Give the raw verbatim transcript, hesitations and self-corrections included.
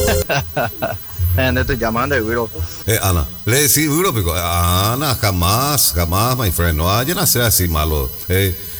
Eh, no estoy llamando de Euro. Eh, Ana, le decís duro, pico. Ana, jamás, jamás, my friend. No vayan a ser así malo. Eh,